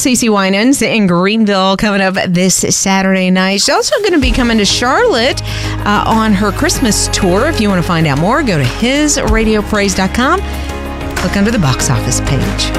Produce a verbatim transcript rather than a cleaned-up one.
CeCe Winans in Greenville coming up this Saturday night. She's also going to be coming to Charlotte uh, on her Christmas tour. If you want to find out more, go to his radio praise dot com. Look under the box office page.